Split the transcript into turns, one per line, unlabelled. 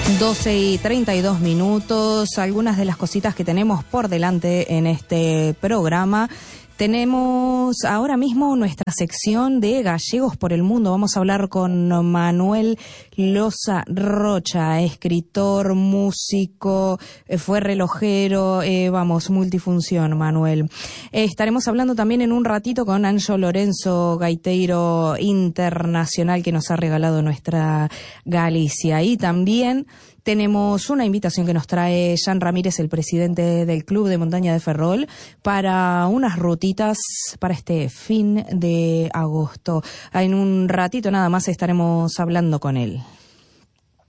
12:32, algunas de las cositas que tenemos por delante en este programa. Tenemos ahora mismo nuestra sección de Gallegos por el Mundo. Vamos a hablar con Manuel Loza Rocha, escritor, músico, fue relojero, multifunción, Manuel. Estaremos hablando también en un ratito con Anjo Lorenzo, gaiteiro internacional que nos ha regalado nuestra Galicia. Y también tenemos una invitación que nos trae Jan Ramírez, el presidente del Club de Montaña de Ferrol, para unas rutitas para este fin de agosto. En un ratito nada más estaremos hablando con él.